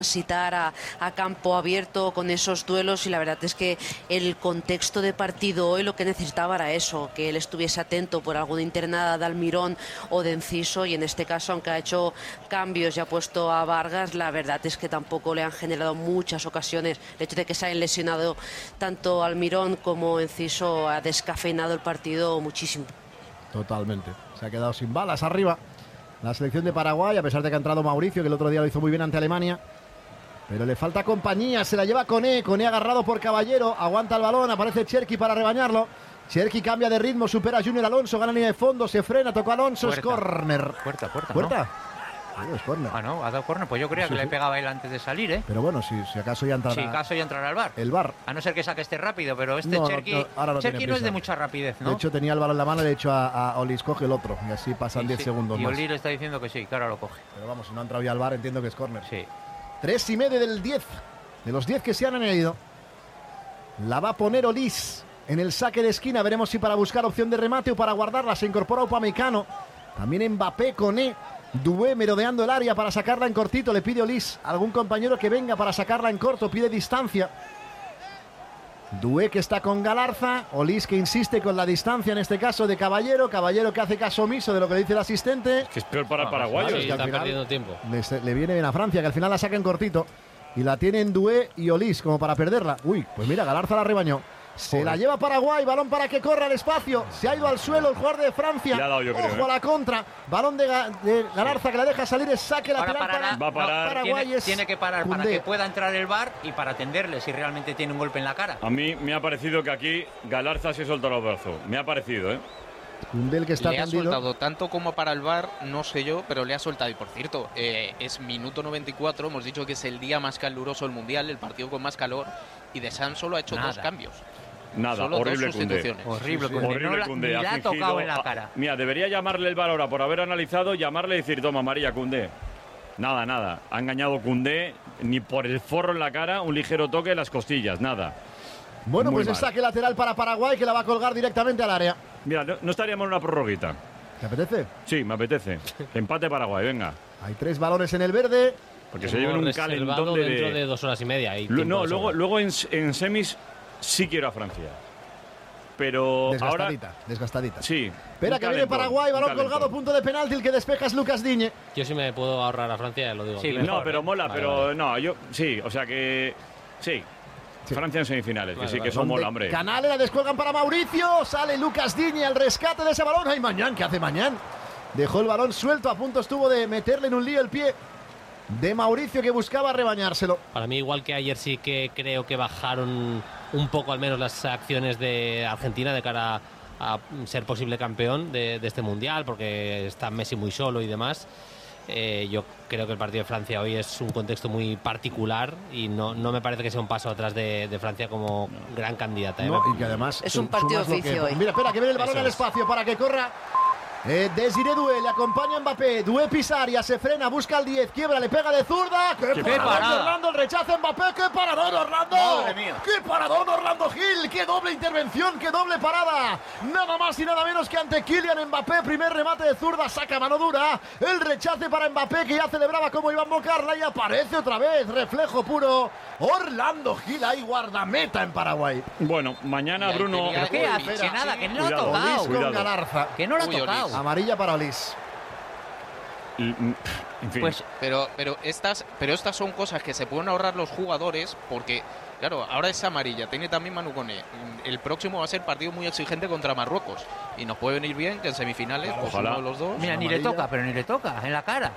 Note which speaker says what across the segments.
Speaker 1: transitar a campo abierto con esos duelos, y la verdad es que el contexto de partido hoy lo que necesitaba era eso, que él estuviese atento por alguna internada de Almirón o de Enciso, y en este caso, aunque ha hecho cambios y ha puesto a Vargas, la verdad es que tampoco le han generado muchas ocasiones. El hecho de que se hayan lesionado tanto Almirón como Enciso ha descafeinado el partido muchísimo.
Speaker 2: Totalmente, se ha quedado sin balas arriba la selección de Paraguay, a pesar de que ha entrado Mauricio, que el otro día lo hizo muy bien ante Alemania. Pero le falta compañía, se la lleva Koné agarrado por Caballero, aguanta el balón, aparece Cherki para rebañarlo. Cherki cambia de ritmo, supera a Junior Alonso, gana línea de fondo, se frena, toca Alonso, es córner.
Speaker 3: Puerta.
Speaker 2: ¿Puerta? No, es córner.
Speaker 3: Ah, no, ha dado córner, pues yo creía que le pegaba él antes de salir, ¿eh?
Speaker 2: Pero bueno, si acaso ya entrará.
Speaker 3: Si acaso ya entrará al VAR.
Speaker 2: El VAR.
Speaker 3: A no ser que saque este rápido, pero este Cherki no es de mucha rapidez, ¿no?
Speaker 2: De hecho, tenía el balón en la mano, le he dicho a Olis, coge el otro, y así pasan 10 segundos
Speaker 3: y
Speaker 2: más.
Speaker 3: Y Olis le está diciendo que sí, que ahora lo coge.
Speaker 2: Pero vamos, si no ha entrado ya al VAR, entiendo que es córner.
Speaker 3: Sí.
Speaker 2: 3,5 del 10. De los 10 que se han añadido, la va a poner Olis en el saque de esquina. Veremos si para buscar opción de remate o para guardarla. Se incorpora Upamecano. También Mbappé, Koné, Doué merodeando el área para sacarla en cortito. Le pide Olis a algún compañero que venga para sacarla en corto. Pide distancia. Doué que está con Galarza. Olis que insiste con la distancia, en este caso de Caballero. Caballero que hace caso omiso de lo que le dice el asistente.
Speaker 4: Que es peor para el paraguayo.
Speaker 5: Sí, está perdiendo tiempo.
Speaker 2: Le viene bien a Francia, que al final la saca en cortito. Y la tienen Doué y Olis como para perderla. Uy, pues mira, Galarza la rebañó. Se la lleva Paraguay, balón para que corra al espacio. Se ha ido al suelo el jugador de Francia.
Speaker 4: Le ha dado, yo creo,
Speaker 2: Ojo a la contra. Balón de Galarza que la deja salir. Es saque lateral
Speaker 3: Va a parar.
Speaker 2: Paraguay.
Speaker 3: Tiene que parar para que pueda entrar el VAR y para atenderle si realmente tiene un golpe en la cara.
Speaker 4: A mí me ha parecido que aquí Galarza se soltó los brazos. Me ha parecido, ¿eh?
Speaker 2: Kundel que está
Speaker 6: le
Speaker 2: tendido.
Speaker 6: Ha soltado tanto como para el VAR, no sé yo, pero le ha soltado. Y por cierto, es minuto 94, hemos dicho que es el día más caluroso del Mundial, el partido con más calor, y De San solo ha hecho 2 cambios.
Speaker 4: Nada,
Speaker 6: solo
Speaker 4: horrible
Speaker 6: 2
Speaker 4: Koundé.
Speaker 6: sustituciones.
Speaker 3: Horrible
Speaker 6: Sí,
Speaker 3: Koundé.
Speaker 4: Horrible
Speaker 3: No
Speaker 4: Koundé.
Speaker 3: ni le ha tocado en la cara.
Speaker 4: Mira, debería llamarle el VAR ahora por haber analizado, llamarle y decir, toma, María, Koundé. Nada. Ha engañado Koundé, ni por el forro en la cara, un ligero toque en las costillas, nada.
Speaker 2: Bueno,
Speaker 4: Muy
Speaker 2: pues
Speaker 4: mal.
Speaker 2: el saque lateral para Paraguay, que la va a colgar directamente al área.
Speaker 4: Mira, no estaríamos en una prorroguita.
Speaker 2: ¿Te apetece?
Speaker 4: Sí, me apetece. Empate Paraguay, venga.
Speaker 2: Hay 3 balones en el verde.
Speaker 4: Porque se lleven un calentón
Speaker 5: dentro de 2 horas y media.
Speaker 4: Luego en semis sí quiero a Francia. Pero
Speaker 2: desgastadita.
Speaker 4: Sí.
Speaker 2: Espera que viene Paraguay, balón colgado, punto de penalti, el que despeja es Lucas Digne.
Speaker 5: Yo sí me puedo ahorrar a Francia, lo digo.
Speaker 3: Sí,
Speaker 4: no, pero mola,
Speaker 5: vale,
Speaker 4: pero
Speaker 5: vale.
Speaker 4: no, yo sí, o sea que sí. Francia en semifinales, que sí, que son mola, hombre.
Speaker 2: Canales la descuelgan para Mauricio, sale Lucas Digne al rescate de ese balón. ¡Ay, Mañán! ¿Qué hace Mañán? Dejó el balón suelto, a punto estuvo de meterle en un lío el pie de Mauricio, que buscaba rebañárselo.
Speaker 5: Para mí, igual que ayer, sí que creo que bajaron un poco al menos las acciones de Argentina de cara a ser posible campeón de este Mundial, porque está Messi muy solo y demás. Yo creo que el partido de Francia hoy es un contexto muy particular y no me parece que sea un paso atrás de Francia como gran candidata.
Speaker 2: No, y que además
Speaker 1: es un partido de oficio hoy.
Speaker 2: Mira, espera, que viene el balón al espacio para que corra. Desiré Doué, le acompaña Mbappé. Doué Pisaria, se frena, busca el 10, quiebra, le pega de zurda. ¡Qué paradón de Orlando! El rechazo Mbappé. ¡Qué paradón, Orlando!
Speaker 3: ¡Madre mía!
Speaker 2: ¡Qué paradón, Orlando Gil! ¡Qué doble intervención! ¡Qué doble parada! Nada más y nada menos que ante Kylian Mbappé. Primer remate de zurda, saca mano dura. El rechace para Mbappé, que ya celebraba como Iván Bocarla, y aparece otra vez. Reflejo puro. Orlando Gil, ahí guardameta en Paraguay.
Speaker 4: Bueno, mañana Bruno.
Speaker 3: ¿Pero qué hace? Que nada, que no lo ha tocado.
Speaker 2: Con Galarza.
Speaker 3: Que no lo ha tocado.
Speaker 2: Amarilla para Olis.
Speaker 4: En fin.
Speaker 3: Pues,
Speaker 6: Pero estas son cosas que se pueden ahorrar los jugadores, porque claro, ahora es amarilla, tiene también Manu Koné. El próximo va a ser partido muy exigente contra Marruecos y nos puede venir bien que en semifinales pues
Speaker 4: Ojalá.
Speaker 6: uno de los dos.
Speaker 3: mira, ni le toca en la cara.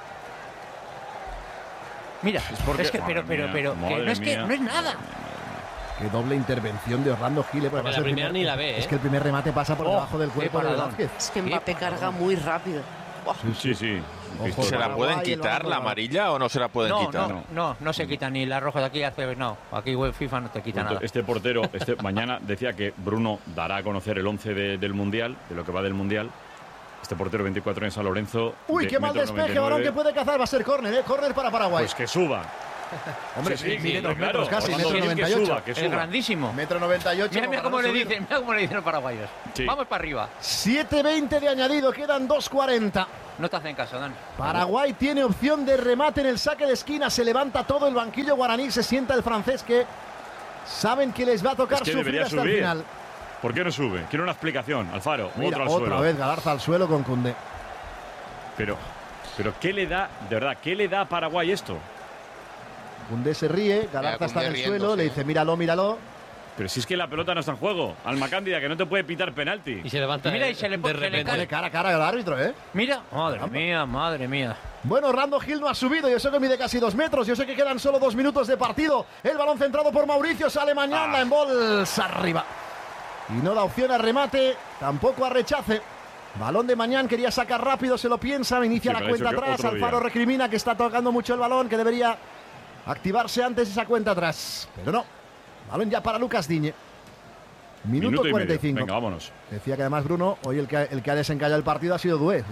Speaker 3: Mira, es que
Speaker 4: madre
Speaker 3: pero
Speaker 4: mía,
Speaker 3: que
Speaker 4: madre
Speaker 3: no es
Speaker 4: mía.
Speaker 3: nada.
Speaker 2: Qué doble intervención de Orlando Gil.
Speaker 5: Porque la primera ni la ve,
Speaker 2: Es que el primer remate pasa por debajo del cuerpo de
Speaker 3: paradón.
Speaker 2: Vázquez.
Speaker 1: Es que Mbappé carga muy rápido. Buah.
Speaker 4: Sí.
Speaker 2: Ojo,
Speaker 7: ¿Se la pueden
Speaker 2: Paraguay, el
Speaker 7: quitar
Speaker 2: balón
Speaker 7: la
Speaker 2: colgado.
Speaker 7: amarilla o no se la pueden quitar?
Speaker 3: No se quita ni la roja de aquí hace no. Aquí FIFA no te quita nada.
Speaker 4: Este portero, mañana decía que Bruno dará a conocer el 11 del Mundial, de lo que va del Mundial. Este portero 24 en San Lorenzo.
Speaker 2: Uy, qué mal despeje, balón que puede cazar, va a ser córner, córner para Paraguay.
Speaker 4: Pues que suba.
Speaker 2: Hombre,
Speaker 4: sí,
Speaker 2: mide 2
Speaker 4: claro,
Speaker 2: metros casi,
Speaker 4: Orlando
Speaker 2: metro
Speaker 4: Gil, que
Speaker 2: 98.
Speaker 4: suba, que
Speaker 3: Es
Speaker 4: suba.
Speaker 3: grandísimo.
Speaker 2: Metro 98.
Speaker 3: Mira cómo le dicen los paraguayos.
Speaker 4: Sí.
Speaker 3: Vamos para arriba.
Speaker 2: 7:20 de añadido, quedan 2:40.
Speaker 3: No te hacen caso, Dani.
Speaker 2: Paraguay tiene opción de remate en el saque de esquina. Se levanta todo el banquillo guaraní. Se sienta el francés que saben que les va a tocar sufrir hasta el final.
Speaker 4: ¿Por qué no sube? Quiero una explicación, Alfaro.
Speaker 2: Mira,
Speaker 4: otro al
Speaker 2: otra
Speaker 4: suelo.
Speaker 2: vez Galarza al suelo con Koundé.
Speaker 4: Pero ¿qué le da, de verdad, qué le da a Paraguay esto?
Speaker 2: Koundé se ríe, Galarza está en el suelo, le dice míralo, míralo.
Speaker 4: Pero si es que la pelota no está en juego. Alma Cándida, que no te puede pitar penalti.
Speaker 5: Y se levanta.
Speaker 3: Mira, y se le
Speaker 2: Pone cara a cara al árbitro, ¿eh?
Speaker 3: Mira, madre mía.
Speaker 2: Bueno, Orlando Gil no ha subido. Yo sé que mide casi 2 metros. Yo sé que quedan solo 2 minutos de partido. El balón centrado por Mauricio. Sale Mañana en bolsa arriba. Y no da opción a remate. Tampoco a rechace. Balón de Mañán. Quería sacar rápido. Se lo piensa. Inicia la cuenta atrás. Alfaro recrimina que está tocando mucho el balón. Que debería activarse antes esa cuenta atrás. Pero no. Balón ya para Lucas Digne. Minuto 45.
Speaker 4: Venga, vámonos.
Speaker 2: Decía que además Bruno, hoy el que ha desencallado el partido ha sido Doué.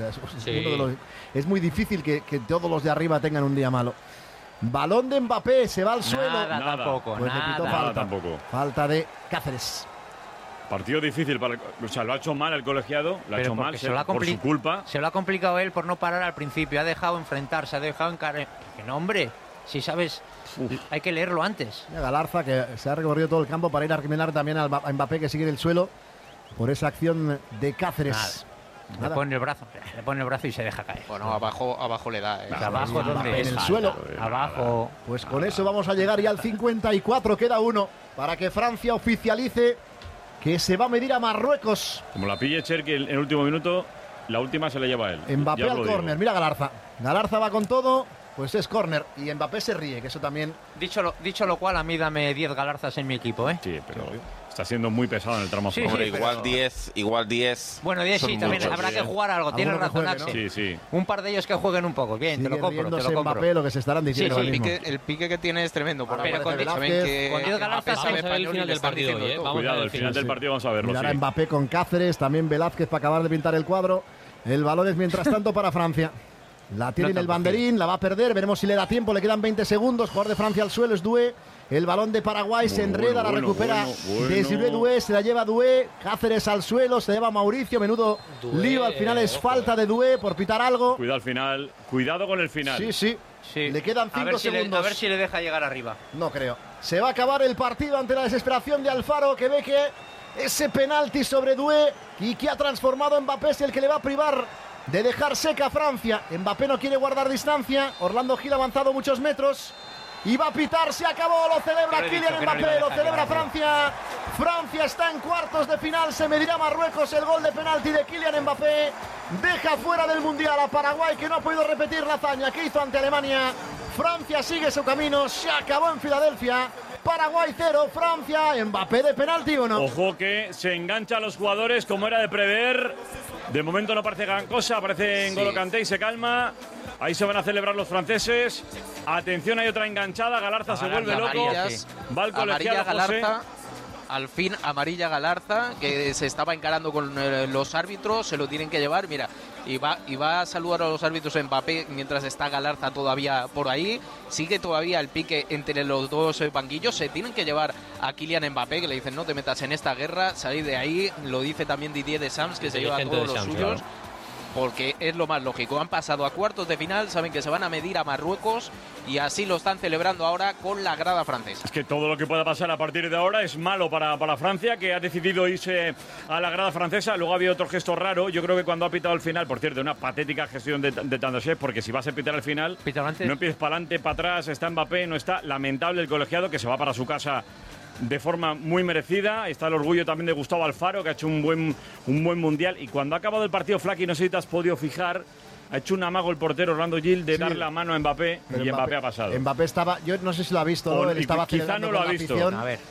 Speaker 2: Es muy difícil que todos los de arriba tengan un día malo. Balón de Mbappé, se va al suelo.
Speaker 3: Nada tampoco.
Speaker 2: Pues
Speaker 4: Nada tampoco.
Speaker 2: Falta de Cáceres.
Speaker 4: Partido difícil para, o sea, lo ha hecho mal el colegiado, lo ha hecho mal por su culpa.
Speaker 3: Se lo ha complicado él por no parar al principio, ha dejado enfrentarse, ha dejado encarar. Que no, hombre, si sabes, hay que leerlo antes.
Speaker 2: Galarza, que se ha recorrido todo el campo para ir a recriminar también a Mbappé, que sigue en el suelo por esa acción de Cáceres.
Speaker 3: Le pone el brazo y se deja caer.
Speaker 6: Bueno, abajo le da.
Speaker 3: Abajo, ¿dónde?
Speaker 2: En el suelo.
Speaker 3: Abajo.
Speaker 2: Pues con eso vamos a llegar ya al 54, queda 1 para que Francia oficialice que se va a medir a Marruecos.
Speaker 4: Como la pille Cherki en el último minuto, la última se la lleva él.
Speaker 2: Mbappé al córner, mira Galarza. Galarza va con todo, pues es córner. Y Mbappé se ríe, que eso también...
Speaker 3: Dicho lo cual, a mí dame 10 Galarzas en mi equipo, ¿eh?
Speaker 4: Sí, pero está siendo muy pesado en el tramo final.
Speaker 7: Hombre, igual 10.
Speaker 3: Bueno, 10 sí, también habrá que jugar algo, tienes razón, Axel.
Speaker 4: Sí.
Speaker 3: Un par de ellos que jueguen un poco, bien, te lo compro.
Speaker 2: Mbappé, lo que se estarán diciendo ahora mismo.
Speaker 6: El pique que tiene es tremendo.
Speaker 3: Pero con 10 Galarzas vamos a ver el final del partido hoy, ¿eh?
Speaker 4: Cuidado, el final del partido vamos a verlo.
Speaker 2: Mirará Mbappé con Cáceres, también Velázquez para acabar de pintar el cuadro. El balón es mientras tanto para Francia. La tiene en el banderín, la va a perder, veremos si le da tiempo, le quedan 20 segundos. Jugador de Francia al suelo es Doué. El balón de Paraguay se enreda, la recupera Desiré Doué, se la lleva Doué. Cáceres al suelo, se lleva Mauricio. Menudo lío, al final es falta de Doué por pitar algo.
Speaker 4: Cuidado al final, cuidado con el final.
Speaker 2: Sí. Le quedan 5 segundos.
Speaker 3: A ver si le deja llegar arriba.
Speaker 2: No creo. Se va a acabar el partido ante la desesperación de Alfaro, que ve que ese penalti sobre Doué y que ha transformado a Mbappé es el que le va a privar de dejar seca a Francia. Mbappé no quiere guardar distancia. Orlando Gil ha avanzado muchos metros y va a pitar, se acabó, lo celebra Kylian Mbappé, lo celebra Francia. Francia está en cuartos de final, se medirá Marruecos. El gol de penalti de Kylian Mbappé deja fuera del Mundial a Paraguay, que no ha podido repetir la hazaña que hizo ante Alemania. Francia sigue su camino, se acabó en Filadelfia. Paraguay 0, Francia, Mbappé de penalti o no.
Speaker 4: Ojo que se engancha a los jugadores como era de prever. De momento no parece gran cosa, aparece N'Golo Kanté y se calma. Ahí se van a celebrar los franceses. Atención, hay otra enganchada. Galarza se vuelve loco. Va el colegiado
Speaker 6: Galarza. Al fin, amarilla Galarza, que se estaba encarando con los árbitros, se lo tienen que llevar, mira, y va a saludar a los árbitros Mbappé mientras está Galarza todavía por ahí. Sigue todavía el pique entre los dos banquillos, se tienen que llevar a Kylian Mbappé, que le dicen no te metas en esta guerra, salir de ahí, lo dice también Didier Deschamps, que se lleva a todos los suyos. Claro. Porque es lo más lógico. Han pasado a cuartos de final, saben que se van a medir a Marruecos y así lo están celebrando ahora con la grada francesa.
Speaker 4: Es que todo lo que pueda pasar a partir de ahora es malo para Francia, que ha decidido irse a la grada francesa. Luego ha habido otro gesto raro. Yo creo que cuando ha pitado el final, por cierto, una patética gestión de Tandashev, porque si vas a pitar al final, no empieces para adelante, para atrás, está Mbappé, no está. Lamentable el colegiado, que se va para su casa de forma muy merecida. Está el orgullo también de Gustavo Alfaro, que ha hecho un buen mundial. Y cuando ha acabado el partido, Flaky, no sé si te has podido fijar, ha hecho un amago el portero Orlando Gil de darle la mano a Mbappé, y Mbappé ha pasado.
Speaker 2: Mbappé estaba, yo no sé si lo ha visto, ¿no? Él estaba
Speaker 4: quizá no lo ha visto.
Speaker 3: A ver,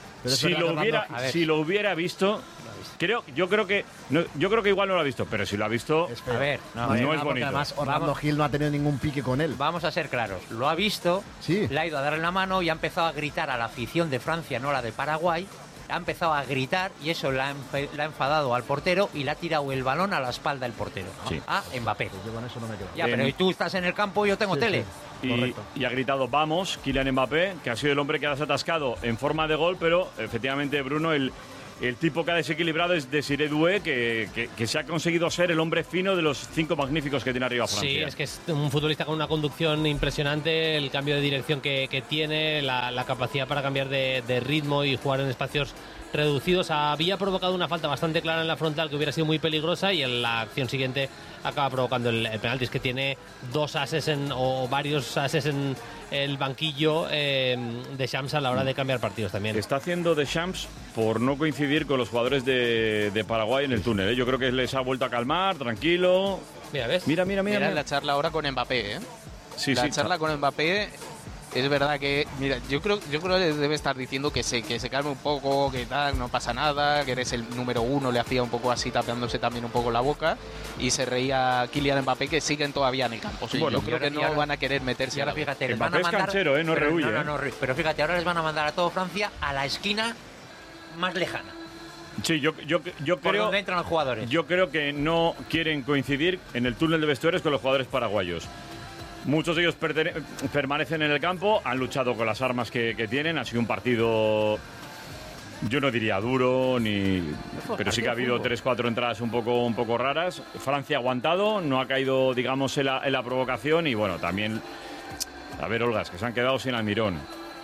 Speaker 4: si lo hubiera visto, yo creo que igual no lo ha visto, pero si lo ha visto,
Speaker 3: a ver,
Speaker 4: no es bonito.
Speaker 2: Además, Orlando Gil no ha tenido ningún pique con él.
Speaker 3: Vamos a ser claros, lo ha visto, le ha ido a darle la mano y ha empezado a gritar a la afición de Francia, no la de Paraguay. Ha empezado a gritar y eso le ha enfadado al portero y le ha tirado el balón a la espalda del portero, a Mbappé.
Speaker 2: Yo con eso no me quedo.
Speaker 3: Ya, pero tú estás en el campo y yo tengo tele.
Speaker 4: Y ha gritado vamos, Kylian Mbappé, que ha sido el hombre que ha desatascado en forma de gol, pero efectivamente, Bruno, el el tipo que ha desequilibrado es Desiré Doué, que se ha conseguido ser el hombre fino de los 5 magníficos que tiene arriba Francia.
Speaker 5: Sí, es que es un futbolista con una conducción impresionante, el cambio de dirección que tiene, la capacidad para cambiar de ritmo y jugar en espacios reducidos. Había provocado una falta bastante clara en la frontal que hubiera sido muy peligrosa, y en la acción siguiente acaba provocando el penalti. Es que tiene varios ases en el banquillo de Shams a la hora de cambiar partidos también.
Speaker 4: Está haciendo de Shams por no coincidir con los jugadores de Paraguay en el túnel, ¿eh? Yo creo que les ha vuelto a calmar, tranquilo.
Speaker 5: Mira, ¿ves?
Speaker 4: Mira
Speaker 6: la charla ahora con Mbappé, ¿eh?
Speaker 4: Sí,
Speaker 6: la charla con Mbappé. Es verdad que, mira, yo creo que debe estar diciendo que se calme un poco, que tal, no pasa nada, que eres el número 1, le hacía un poco así, tapeándose también un poco la boca, y se reía Kylian Mbappé, que siguen todavía en el campo. Sí, bueno, yo creo que no van a querer meterse.
Speaker 3: Y ahora fíjate, les
Speaker 4: van a mandar, es canchero, no rehuye.
Speaker 3: Pero fíjate, ahora les van a mandar a todo Francia a la esquina más lejana.
Speaker 4: Sí, yo
Speaker 3: por
Speaker 4: creo.
Speaker 3: Donde entran los jugadores.
Speaker 4: Yo creo que no quieren coincidir en el túnel de vestuarios con los jugadores paraguayos. Muchos de ellos permanecen en el campo, han luchado con las armas que tienen. Ha sido un partido, yo no diría duro, pero sí que ha habido 3-4 entradas un poco raras. Francia ha aguantado, no ha caído, digamos, en la provocación. Y bueno, también, a ver, Olga, es que se han quedado sin Almirón.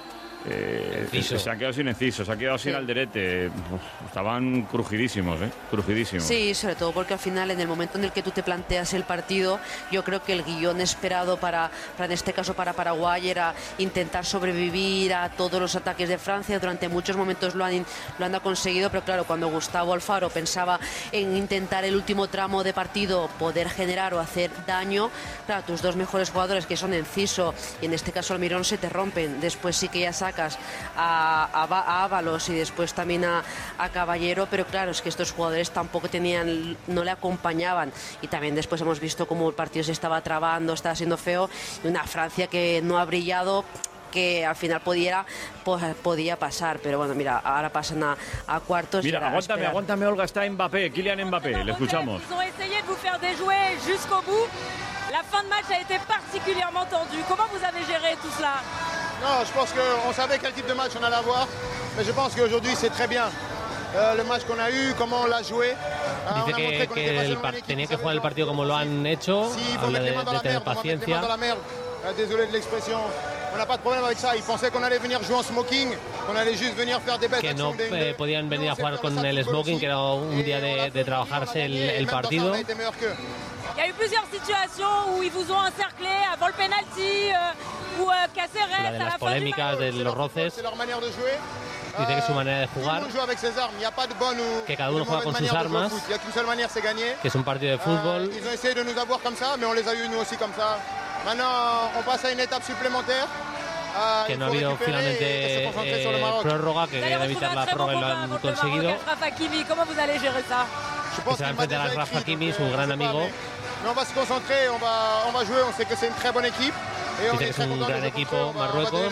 Speaker 4: Se han quedado sin Enciso, se han quedado sin Alderete. Estaban crujidísimos, crujidísimos.
Speaker 1: Sí, sobre todo porque al final, en el momento en el que tú te planteas el partido, yo creo que el guión esperado para en este caso para Paraguay era intentar sobrevivir a todos los ataques de Francia. Durante muchos momentos lo han conseguido, pero claro, cuando Gustavo Alfaro pensaba en intentar el último tramo de partido poder generar o hacer daño, claro, tus dos mejores jugadores, que son Enciso y en este caso Almirón, se te rompen. Después sí que ya sacas a Ábalos y después también a Caballero, pero claro, es que estos jugadores tampoco no le acompañaban, y también después hemos visto cómo el partido se estaba trabando, estaba siendo feo, y una Francia que no ha brillado, que al final podía pasar, pero bueno, mira, ahora pasan a cuartos.
Speaker 4: Mira, aguántame, Olga, está Mbappé, Kylian Mbappé, le escuchamos.
Speaker 8: La fin de match a été particulièrement tendue. Comment vous avez géré tout cela?
Speaker 9: Non, je pense qu'on savait quel type de match on allait avoir, mais je pense qu'aujourd'hui c'est très bien. Le match qu'on a eu, comment on l'a joué.
Speaker 5: Dice que tenía que jugar el partido como lo han hecho, habla de tener paciencia.
Speaker 9: Désolé de l'expression. On n'a pas de problème avec ça. Ils pensaient qu'on allait venir jouer en smoking, qu'on allait juste venir faire des bêtes.
Speaker 5: Que no podían venir a jugar con el smoking, que era un día de trabajarse el partido.
Speaker 8: Il y a eu plusieurs situations où ils vous ont encerclé avant le penalty, où Cáceres
Speaker 5: a la fin polémicas de los roces. Dice que es su manera de jugar, que cada uno juega con sus armas, que es un partido de fútbol. Que no ha habido finalmente prórroga, que querían evitar la prórroga y lo han conseguido. Que se va a enfrentar a Achraf Hakimi, su gran amigo.
Speaker 9: On va se concentrer, on va jouer, on sait que c'est une très bonne équipe.
Speaker 5: Dice que es un gran equipo, Marruecos,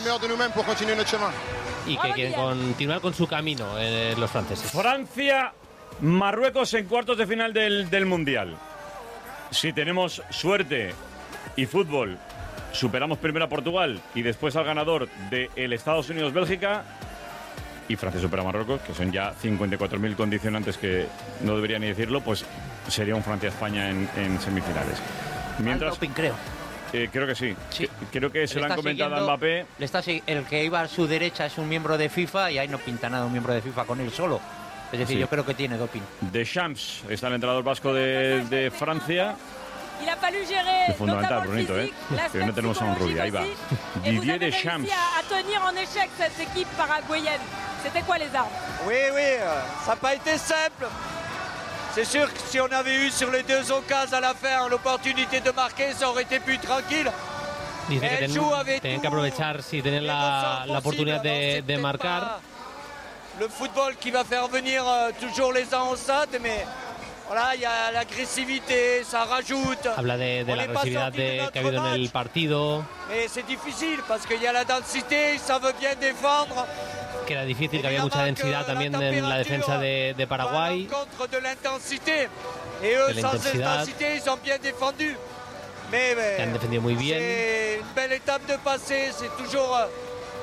Speaker 5: y que quieren continuar con su camino los franceses.
Speaker 4: Francia, Marruecos en cuartos de final del Mundial. Si tenemos suerte y fútbol, superamos primero a Portugal y después al ganador del Estados Unidos-Bélgica. Y Francia supera a Marruecos, que son ya 54.000 condicionantes que no debería ni decirlo, pues sería un Francia-España en semifinales. Mientras,
Speaker 3: doping, creo.
Speaker 4: Creo que sí. Creo que se lo han comentado a Mbappé.
Speaker 3: El que iba a su derecha es un miembro de FIFA y ahí no pinta nada un miembro de FIFA con él solo. Es decir, yo creo que tiene doping.
Speaker 4: Deschamps está el entrenador vasco de Francia.
Speaker 8: Il a fallu gérer
Speaker 4: es fundamental, Brunito, que no tenemos a un rubio, ahí va. Didier Deschamps.
Speaker 8: A tenir en échec cette équipe paraguayenne. C'était quoi les armes?
Speaker 10: Oui, ça n'a pas été simple. C'est sûr que si on avait eu sur les deux occasions à la fin l'opportunité de marquer, ça aurait été plus tranquille.
Speaker 5: Dice que tenían que aprovechar si tenían la oportunidad de marcar.
Speaker 10: Le football qui va faire venir toujours les uns au stade, mais voilà, il y a l'agressivité, ça rajoute.
Speaker 5: Habla de la agresividad que ha habido en el partido.
Speaker 10: Mais c'est difficile parce qu'il y a la densité, ça veut bien défendre.
Speaker 5: Que era difícil, que había mucha densidad también en la defensa de Paraguay.
Speaker 10: De la intensidad. Y ellos sans intensité, ils ont bien défendu.
Speaker 5: Que han defendido muy bien.
Speaker 10: C'est une belle étape de passer, c'est toujours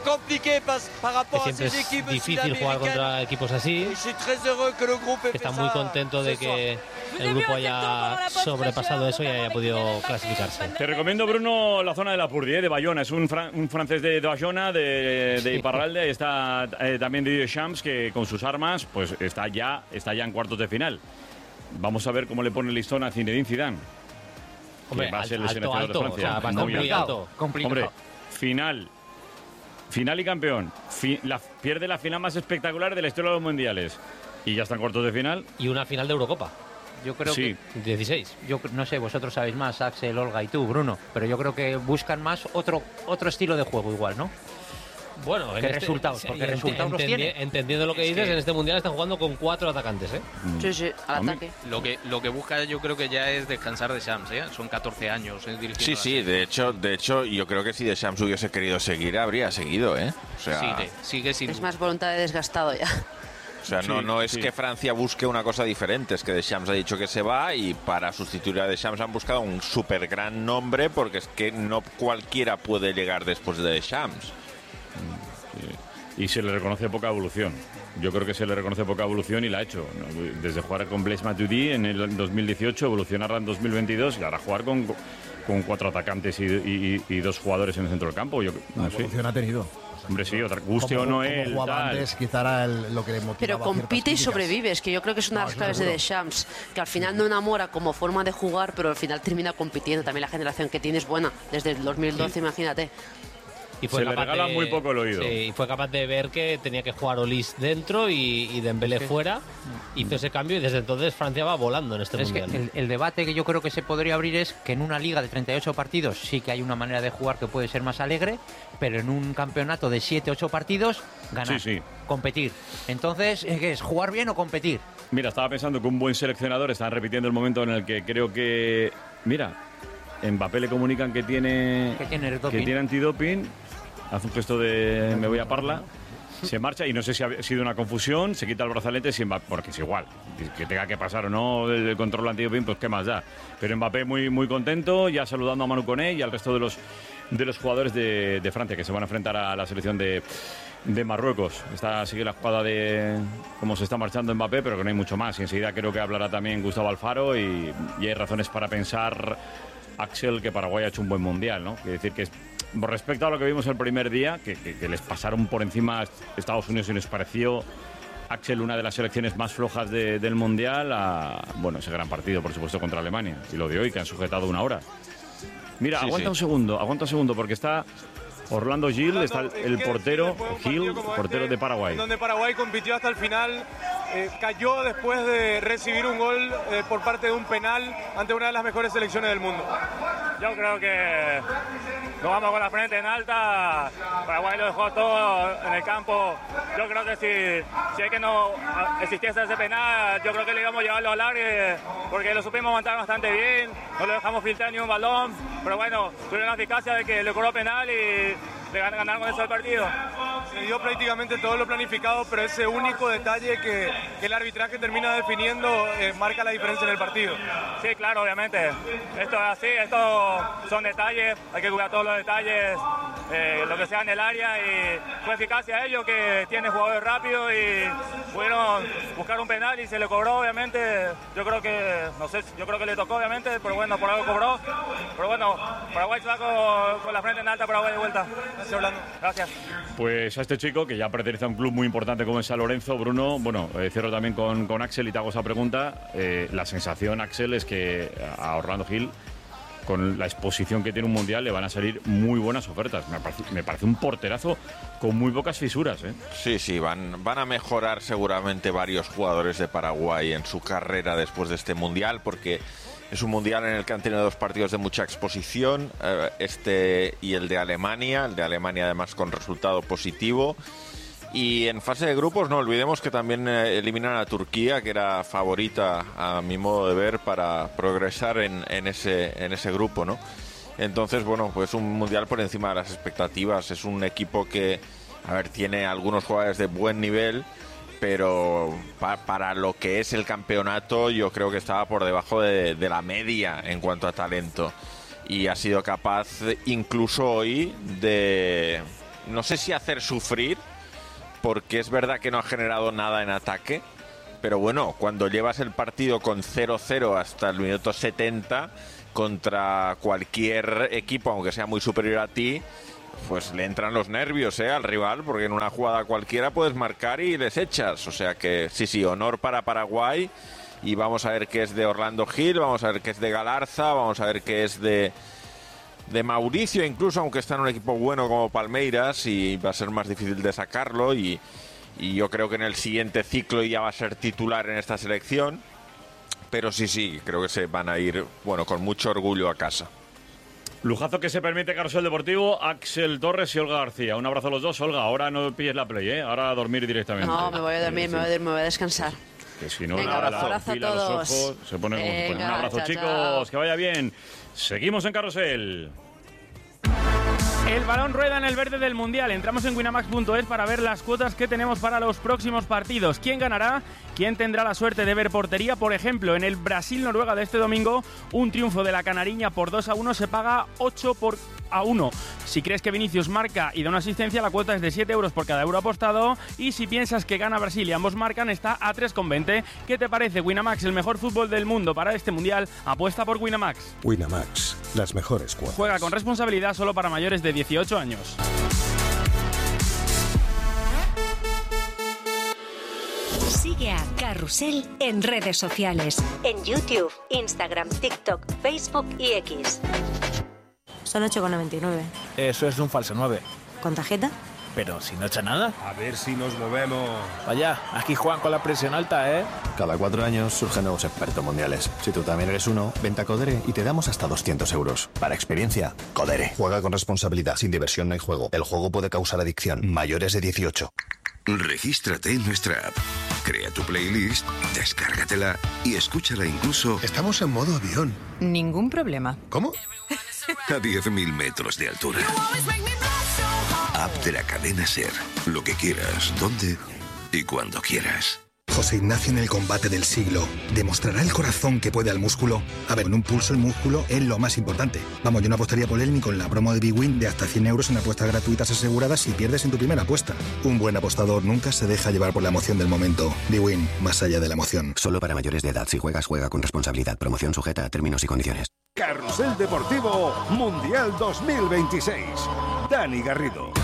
Speaker 10: compliqué par rapport a ces
Speaker 5: siempre es
Speaker 10: équipes
Speaker 5: difícil jugar contra equipos así. Está muy contento de que el grupo haya sobrepasado eso y haya podido clasificarse.
Speaker 4: Te recomiendo, Bruno, la zona de la Purdi, de Bayona. Es un francés de Bayona, de Iparralde. Ahí está también Didier Deschamps, que con sus armas pues está ya en cuartos de final. Vamos a ver cómo le pone el listón a Zinedine Zidane.
Speaker 5: Hombre,
Speaker 4: va a ser el seleccionador de Francia.
Speaker 5: O sea, bastante muy alto.
Speaker 4: Hombre, final y campeón. Pierde la final más espectacular de la historia de los mundiales. Y ya está en cuartos de final.
Speaker 5: Y una final de Eurocopa.
Speaker 3: Yo creo
Speaker 4: sí.
Speaker 3: que
Speaker 5: 16.
Speaker 3: Yo no sé, vosotros sabéis más, Axel, Olga y tú, Bruno, pero yo creo que buscan más otro estilo de juego igual, ¿no?
Speaker 5: Bueno,
Speaker 3: ¿qué resultados? Porque resultados los tiene.
Speaker 5: Entendiendo lo que dices, en este mundial están jugando con 4 atacantes, ¿eh?
Speaker 1: Sí, al ataque.
Speaker 6: Lo que busca yo creo que ya es descansar de Shams, ¿eh? Son 14 años dirigiendo.
Speaker 7: Sí, de hecho yo creo que si de Shams hubiese querido seguir, habría seguido, ¿eh? O sea,
Speaker 6: sigue sin
Speaker 1: es más voluntad de desgastado ya.
Speaker 7: O sea, no es que Francia busque una cosa diferente, es que Deschamps ha dicho que se va y para sustituir a Deschamps han buscado un súper gran nombre porque es que no cualquiera puede llegar después de Deschamps.
Speaker 4: Y se le reconoce poca evolución. Yo creo que se le reconoce poca evolución y la ha hecho. Desde jugar con Blaise Matuidi en el 2018, evolucionarla en 2022 y ahora jugar con 4 atacantes y 2 jugadores en el centro del campo.
Speaker 2: La evolución ha tenido.
Speaker 4: Hombre, sí, guste o no él.
Speaker 2: Jugaba antes, quizá era lo que le motivaba.
Speaker 1: Pero compite y sobrevive, es que yo creo que es una de las claves de Deschamps, que al final no enamora como forma de jugar, pero al final termina compitiendo. También la generación que tiene es buena, desde el 2012, imagínate.
Speaker 5: Y fue
Speaker 4: se le regala muy poco el oído.
Speaker 5: Sí, y fue capaz de ver que tenía que jugar Olise dentro y Dembélé fuera. Hizo ese cambio y desde entonces Francia va volando en este mundial.
Speaker 3: Que el debate que yo creo que se podría abrir es que en una liga de 38 partidos sí que hay una manera de jugar que puede ser más alegre, pero en un campeonato de 7-8 partidos, ganar, competir. Entonces, ¿qué es? ¿Jugar bien o competir?
Speaker 4: Mira, estaba pensando que un buen seleccionador, están repitiendo el momento en el que creo que... Mira, Mbappé le comunican que tiene antidoping. Hace un gesto de me voy a Parla, se marcha y no sé si ha sido una confusión, se quita el brazalete, porque es igual, que tenga que pasar o no el control antidoping, pues qué más da. Pero Mbappé muy contento, ya saludando a Manu Koné y al resto de los jugadores de Francia que se van a enfrentar a la selección de Marruecos. Sigue la jugada de cómo se está marchando Mbappé, pero que no hay mucho más. Y enseguida creo que hablará también Gustavo Alfaro y hay razones para pensar, Axel, que Paraguay ha hecho un buen mundial, ¿no? Quiere decir que respecto a lo que vimos el primer día, que les pasaron por encima Estados Unidos y nos pareció, Axel, una de las selecciones más flojas del mundial, ese gran partido, por supuesto, contra Alemania. Y lo de hoy, que han sujetado 1 hora. Mira, aguanta un segundo, porque está Orlando Gil, está el portero, Gil, portero de Paraguay.
Speaker 11: Donde Paraguay compitió hasta el final, cayó después de recibir un gol por parte de un penal ante una de las mejores selecciones del mundo.
Speaker 12: Yo creo que nos vamos con la frente en alta. Paraguay lo dejó todo en el campo. Yo creo que si hay que no existiese ese penal, yo creo que le íbamos a llevarlo al área porque lo supimos montar bastante bien. No le dejamos filtrar ni un balón. Pero bueno, tuvieron la eficacia de que le cobró penal y de ganar con eso el partido.
Speaker 11: Se dio prácticamente todo lo planificado, pero ese único detalle que el arbitraje termina definiendo marca la diferencia en el partido.
Speaker 12: Sí, claro, obviamente. Esto es así, esto son detalles, hay que cuidar todos los detalles, lo que sea en el área, y fue eficacia ellos, que tiene jugadores rápidos y pudieron buscar un penal y se le cobró, obviamente. Yo creo que le tocó, obviamente, pero bueno, por algo cobró. Pero bueno, Paraguay se va con la frente en alta, Paraguay de vuelta. Gracias, Orlando. Gracias.
Speaker 4: Pues a este chico, que ya pertenece a un club muy importante como es San Lorenzo, Bruno, cierro también con Axel y te hago esa pregunta. La sensación, Axel, es que a Orlando Gil, con la exposición que tiene un mundial, le van a salir muy buenas ofertas. Me parece un porterazo con muy pocas fisuras, ¿eh?
Speaker 7: Sí, van a mejorar seguramente varios jugadores de Paraguay en su carrera después de este mundial, porque es un mundial en el que han tenido 2 partidos de mucha exposición, este y el de Alemania además con resultado positivo. Y en fase de grupos no olvidemos que también eliminan a Turquía, que era favorita a mi modo de ver para progresar en ese grupo, ¿no? Entonces, pues un mundial por encima de las expectativas. Es un equipo que, tiene algunos jugadores de buen nivel, pero para lo que es el campeonato yo creo que estaba por debajo de la media en cuanto a talento. Y ha sido capaz incluso hoy de no sé si hacer sufrir, porque es verdad que no ha generado nada en ataque, pero bueno, cuando llevas el partido con 0-0 hasta el minuto 70 contra cualquier equipo, aunque sea muy superior a ti, pues le entran los nervios al rival, porque en una jugada cualquiera puedes marcar y les echas. O sea que sí, honor para Paraguay, y vamos a ver qué es de Orlando Gil, vamos a ver qué es de Galarza, vamos a ver qué es de Mauricio, incluso, aunque está en un equipo bueno como Palmeiras, y va a ser más difícil de sacarlo, y yo creo que en el siguiente ciclo ya va a ser titular en esta selección. Pero sí, creo que se van a ir, bueno, con mucho orgullo a casa.
Speaker 4: Lujazo que se permite Carrusel Deportivo, Axel Torres y Olga García. Un abrazo a los dos. Olga, ahora no pilles la play, ahora a dormir directamente.
Speaker 1: No, me voy a dormir, me voy a descansar.
Speaker 4: Que si no,
Speaker 1: venga, un abrazo a todos.
Speaker 4: Los ojos, se pone como se pone. Un abrazo,
Speaker 1: chao,
Speaker 4: chicos,
Speaker 1: chao.
Speaker 4: que vaya bien. Seguimos en Carrusel.
Speaker 13: El balón rueda en el verde del Mundial. Entramos en winamax.es para ver las cuotas que tenemos para los próximos partidos. ¿Quién ganará? ¿Quién tendrá la suerte de ver portería? Por ejemplo, en el Brasil-Noruega de este domingo, un triunfo de la canariña por 2-1 se paga 8-1. Si crees que Vinicius marca y da una asistencia, la cuota es de 7 euros por cada euro apostado. Y si piensas que gana Brasil y ambos marcan, está a 3,20. ¿Qué te parece? Winamax, el mejor fútbol del mundo para este Mundial. Apuesta por Winamax.
Speaker 14: Winamax, las mejores cuotas.
Speaker 13: Juega con responsabilidad, solo para mayores de 18 años.
Speaker 15: Sigue a Carrusel en redes sociales. En YouTube, Instagram, TikTok, Facebook y X.
Speaker 16: Son 8,99.
Speaker 17: Eso es un falso 9.
Speaker 16: ¿Con tarjeta?
Speaker 17: Pero si no echa nada.
Speaker 14: A ver si nos movemos.
Speaker 17: Vaya, aquí Juan con la presión alta, ¿eh?
Speaker 18: Cada 4 años surgen nuevos expertos mundiales. Si tú también eres uno, vente a Codere y te damos hasta 200 euros. Para experiencia, Codere. Juega con responsabilidad. Sin diversión no hay juego. El juego puede causar adicción. Mayores de 18.
Speaker 19: Regístrate en nuestra app. Crea tu playlist, descárgatela y escúchala incluso...
Speaker 14: Estamos en modo avión.
Speaker 16: Ningún problema.
Speaker 14: ¿Cómo?
Speaker 19: A 10.000 metros de altura. App de la cadena SER. Lo que quieras, donde y cuando quieras.
Speaker 14: José Ignacio en el combate del siglo. ¿Demostrará el corazón que puede al músculo? A ver, en un pulso el músculo es lo más importante. Vamos, yo no apostaría por él ni con la promo de BWin de hasta 100 euros en apuestas gratuitas aseguradas si pierdes en tu primera apuesta. Un buen apostador nunca se deja llevar por la emoción del momento. BWin, más allá de la emoción.
Speaker 18: Solo para mayores de edad. Si juegas, juega con responsabilidad. Promoción sujeta a términos y condiciones.
Speaker 20: Carrusel Deportivo Mundial 2026. Dani Garrido.